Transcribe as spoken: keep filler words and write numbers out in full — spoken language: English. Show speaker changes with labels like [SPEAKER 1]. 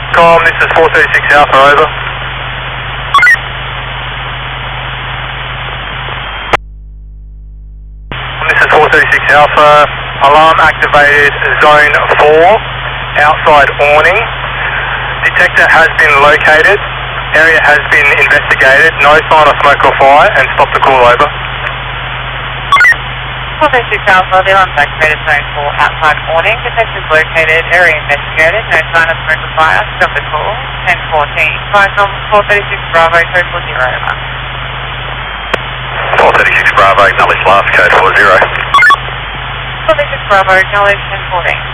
[SPEAKER 1] Com, this is four thirty-six Alpha, over. This is four thirty-six Alpha, alarm activated, zone four, outside awning. Detector has been located, area has been investigated, no sign of smoke or fire, and stop the call, over.
[SPEAKER 2] four thirty-six Alpha, the alarm activated, zone four, outside awning. Detector located, area investigated, no sign of smoke or fire, stop the call, ten fourteen. Viacom four thirty-six Bravo, code four zero, over.
[SPEAKER 1] four thirty-six Bravo, acknowledge last, code four zero.
[SPEAKER 2] four thirty-six Bravo, acknowledge ten fourteen.